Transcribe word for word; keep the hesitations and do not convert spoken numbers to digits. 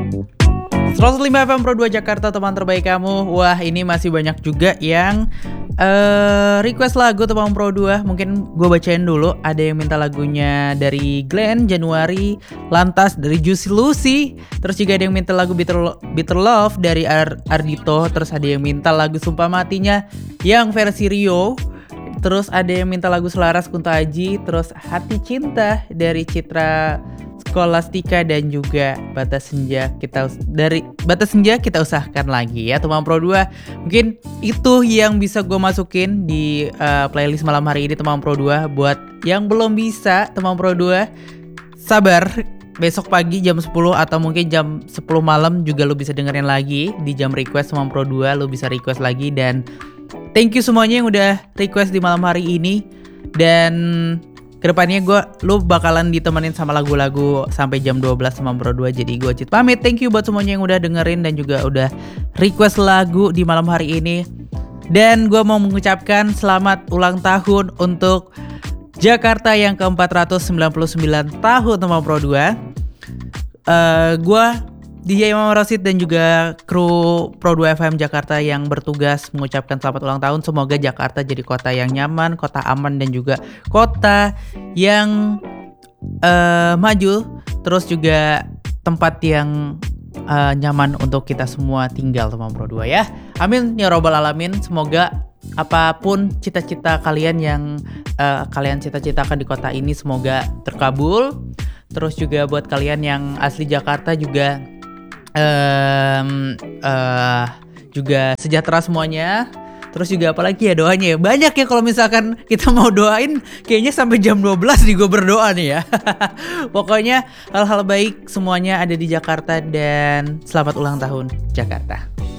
seratus lima F M Pro dua Jakarta, teman terbaik kamu. Wah, ini masih banyak juga yang uh, request lagu teman Pro dua. Mungkin gue bacain dulu. Ada yang minta lagunya dari Glenn, Januari, Lantas dari Juicy Lucy. Terus juga ada yang minta lagu Bitter, Bitter Love dari Ar- Ardito. Terus ada yang minta lagu Sumpah Matinya yang versi Rio. Terus ada yang minta lagu Selaras Kunto Aji. Terus Hati Cinta dari Citra Skolastika, dan juga Batas Senja kita dari Batas Senja kita usahakan lagi ya teman Pro dua. Mungkin itu yang bisa gue masukin di uh, playlist malam hari ini teman Pro dua. Buat yang belum bisa teman Pro dua, sabar, besok pagi jam sepuluh atau mungkin jam sepuluh malam juga lo bisa dengerin lagi di jam request teman Pro dua. Lo bisa request lagi, dan thank you semuanya yang udah request di malam hari ini. Dan kedepannya gue, lu bakalan ditemenin sama lagu-lagu sampai jam dua belas sama Pro dua. Jadi gue Cid pamit. Thank you buat semuanya yang udah dengerin dan juga udah request lagu di malam hari ini. Dan gue mau mengucapkan selamat ulang tahun untuk Jakarta yang ke empat ratus sembilan puluh sembilan tahun teman Pro dua. uh, Gue D J Imam Rosid dan juga kru Pro dua F M Jakarta yang bertugas mengucapkan selamat ulang tahun. Semoga Jakarta jadi kota yang nyaman, kota aman, dan juga kota yang uh, maju. Terus juga tempat yang uh, nyaman untuk kita semua tinggal teman Pro dua ya. Amin ya robbal alamin. Semoga apapun cita-cita kalian yang uh, kalian cita-citakan di kota ini semoga terkabul. Terus juga buat kalian yang asli Jakarta juga Um, uh, juga sejahtera semuanya. Terus juga apalagi ya doanya ya. Banyak ya kalau misalkan kita mau doain, kayaknya sampai jam dua belas nih gue berdoa nih ya. Pokoknya hal-hal baik semuanya ada di Jakarta, dan selamat ulang tahun Jakarta.